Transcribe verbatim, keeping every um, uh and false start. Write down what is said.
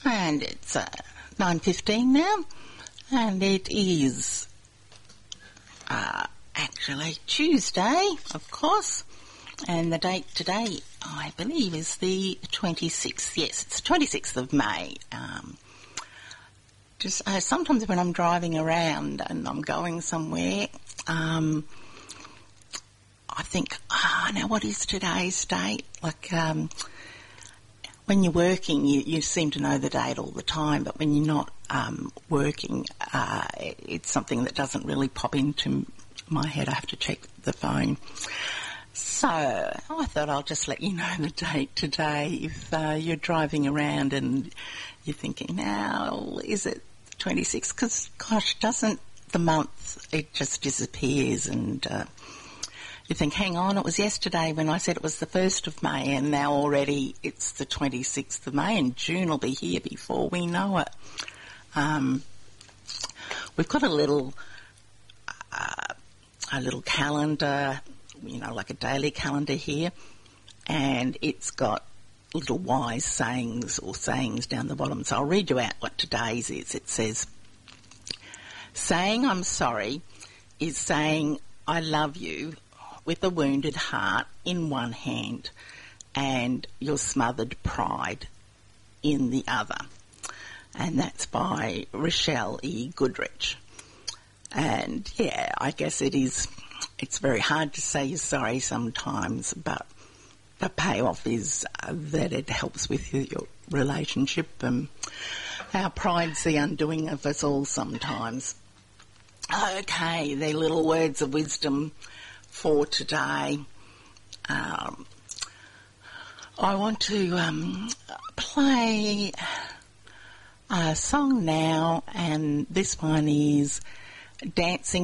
And it's uh, nine fifteen now, and it is uh, actually Tuesday, of course, and the date today, I believe, is the twenty-sixth. Yes, it's the twenty-sixth of May. Um, just uh, sometimes when I'm driving around and I'm going somewhere, um, I think, ah, oh, now what is today's date? Like, um, when you're working, you, you seem to know the date all the time, but when you're not um, working, uh, it's something that doesn't really pop into my head. I have to check the phone. So I thought I'll just let you know the date today if uh, you're driving around and you're thinking, now, is it twenty-six? Because, gosh, doesn't the month, it just disappears, and uh, you think, hang on, it was yesterday when I said it was the first of May, and now already it's the twenty-sixth of May, and June will be here before we know it. Um, we've got a little, uh, a little calendar, you know, like a daily calendar here, and it's got little wise sayings or sayings down the bottom. So I'll read you out what today's is. It says, saying I'm sorry is saying I love you with a wounded heart in one hand and your smothered pride in the other. And that's by Rochelle E. Goodrich. And yeah, I guess it is, it's very hard to say you're sorry sometimes, but the payoff is uh, that it helps with your relationship, and our pride's the undoing of us all sometimes. Okay, they're little words of wisdom for today. Um, I want to um, play a song now, and this one is Dancing